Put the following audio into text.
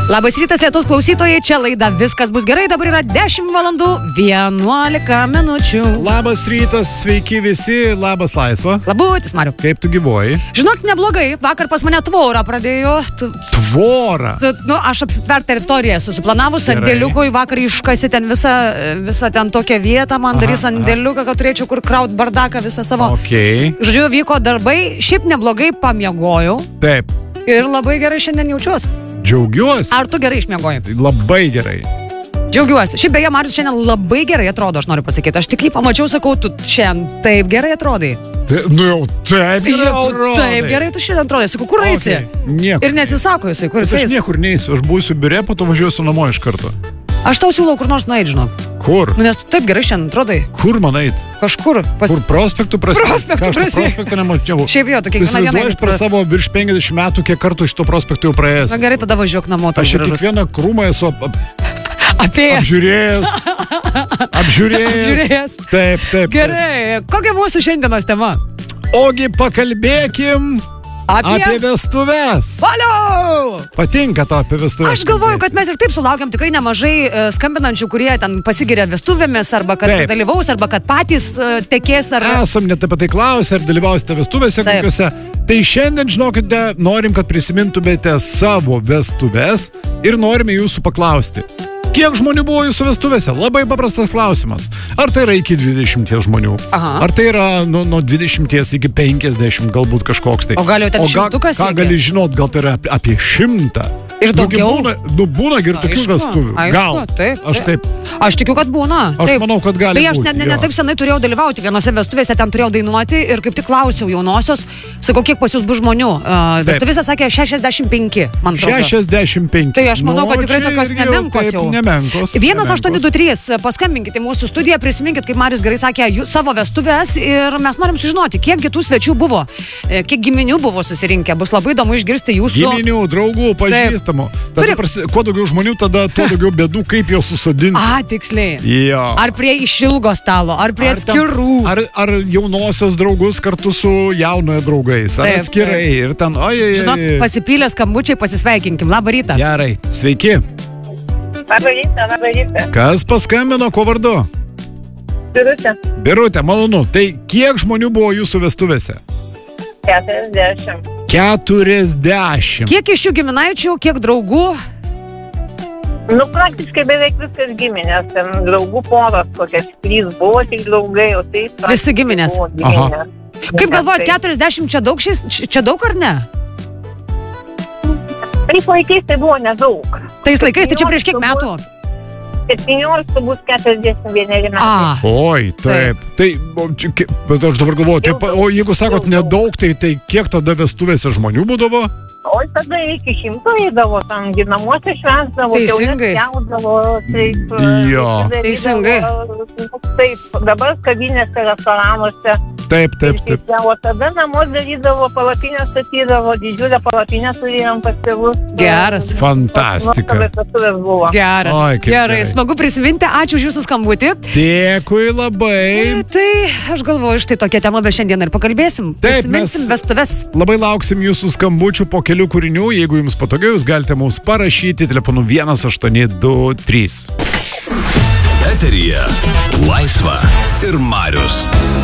Labas rytas, Lietuvos klausytojai, čia laida Viskas bus gerai, dabar yra 10 valandų 11 minučių. Labas rytas, sveiki visi, labas Laisva. Labutis, Mariu. Kaip tu gyvoji? Žinok, neblogai, vakar pas mane tvorą pradėjo. Tvorą? Aš apsitvert teritoriją susiplanavus, sandėliukui, vakar iškasi ten visą ten tokią vietą, man darys sandėliuką, kad turėčiau kur kraut bardaką visą savo. Okay. Žodžiu, vyko darbai, šiaip neblogai pamiegojau. Taip. Ir labai gerai šiandien jaučiuosi. Džiaugiuosi. Ar tu gerai išmiegojai? Labai gerai. Džiaugiuosi. Šiaip beje, Marius šiandien labai gerai atrodo, aš noriu pasakyti. Aš tik jį pamačiau, sakau, tu šiandien taip gerai atrodai. Jau taip gerai atrodai. Taip gerai tu šiandien atrodai. Sakau, kur eisi? Niekur. Ir nesisako jisai, kur jisai. Aš niekur neisiu, aš būsiu biure, po to važiuosiu namo iš karto. Aš tau siūlau kur nors nueit, žinok. Kur? Nes tu taip gerai šiandien atrodai. Kur man eit? Kažkur. Kur prospektų prasme? Prospektų nemačiau. Šiaip jo, tu kiekvieną dieną. Aš per savo virš 50 metų, kiek kartų šito prospektų jau praėjęs. Na gerai, tada važiuok namo. Aš ir kiekvieną krūmą esu apžiūrėjęs. Taip. Gerai, kokia mūsų šiandienos tema? Ogi pakalbėkim apie vestuves. Valio! Patinka to apie vestuves. Aš galvoju, kad mes ir taip sulaukiam tikrai nemažai skambinančių, kurie ten pasigiria vestuvėmis, arba kad dalyvaus, arba kad patys tekės. Esam net apie tai klausę, ar dalyvausite vestuvėse kokiuose. Tai šiandien, žinokite, norim, kad prisimintumėte savo vestuves ir norime jūsų paklausti. Kiek žmonių buvo jūsų vestuvėse? Labai paprastas klausimas. Ar tai yra iki 20 žmonių? Ar tai yra nuo 20 iki 50 galbūt kažkoks tai? O gal jau ten šimtukas? Ką gali žinot, gal tai yra apie 100? Ir daugiau? Būna ir tokių vestuvių. Gal. Taip. Aš tikiu, kad būna. Aš manau, kad gali būti. Tai aš ne taip senai turėjau dalyvauti vienose vestuvėse, ten turėjau dainuoti ir kaip tik klausiau jaunosios, sakau, kiek pas jūs bus žmonių. Vestuvėse sakė 65, man atrodo. 65. Tai aš manau, kad tikrai tokios nemenkos jau. 1823, paskambinkite mūsų studiją, prisiminkit, kaip Marius gerai sakė, savo vestuvės ir mes norim sužinoti, kiek tų svečių buvo, kiek giminių buvo susirinkę. Bus labai įdomu išgirsti jūsų giminių, draugų, pažįstamų. Kuo daugiau žmonių, tada tuo daugiau bėdų, kaip juos susadinti. Tiksliai. Jo. Ar prie išilgo stalo, ar prie atskirų. Ar jaunosios draugus kartu su jaunojo draugais, ar atskirai. Ir ten, žinok, pasipylė skambučiai, pasisveikinkim. Labą rytą. Gerai, sveiki. Labą rytą. Kas paskambino, kuo vardu? Birutė, malonu. Tai kiek žmonių buvo jūsų vestuvėse? 40. 40. Kiek iš jų giminaičių, kiek draugų? Praktiškai beveik viskas giminės. Ten draugų poros, kokias 3 buvo tik draugai, o taip... Visi giminės. Kaip galvojat, 40 čia daug ar ne? Tais laikais tai buvo nedaug. Tais laikais, tai čia prieš kiek metų? 17 bus 41 metai. Oi, taip. Bet aš dabar galvoju, o jeigu sakot nedaug, tai kiek tada vestuvėse žmonių būdavo? O tada iki 100 eidavo, tam namuose švęsdavo, jaudavo, taip. Jo. Teisingai. Taip, dabar kavinėse, restoranuose. Taip. O tada namus darydavo, palapinę statydavo, didžiulę palapinę turėjom pas tėvus. Geras. Fantastika. Geras. Gerai, smagu prisiminti, ačiū už jūsų skambutį. Dėkui labai. Tai aš galvoju, štai tokia tema be šiandien ir pakalbėsim. Prisiminsim vestuves. Labai lauksim jūsų skambučių po kelių kūrinių. Jeigu jums patogiau, jūs galite mums parašyti telefonu 1823. Eteryje Laisva ir Marius.